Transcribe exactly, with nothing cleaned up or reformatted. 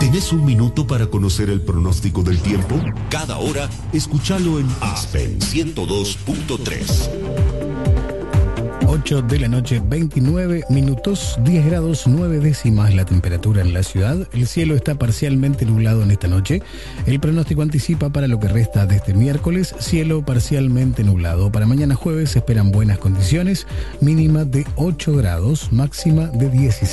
¿Tenés un minuto para conocer el pronóstico del tiempo? Cada hora, escúchalo en Aspen ciento dos punto tres. ocho de la noche, veintinueve minutos, diez grados nueve décimas la temperatura en la ciudad. El cielo está parcialmente nublado en esta noche. El pronóstico anticipa para lo que resta de este miércoles, cielo parcialmente nublado. Para mañana jueves se esperan buenas condiciones, mínima de ocho grados, máxima de diecisiete.